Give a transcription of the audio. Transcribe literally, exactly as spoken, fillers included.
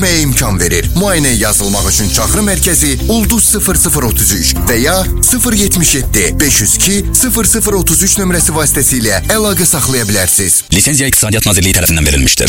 imkan verir. Müayinəyə yazılmaq üçün çağrı mərkəzi Ulduz sıfır sıfır otuz üç və ya sıfır yetmiş yeddi beş yüz iki sıfır sıfır otuz üç nömrəsi vasitəsilə əlaqə saxlaya bilərsiniz. Lisenziya İqtisadiyyat Nazirliyi tərəfindən verilmişdir.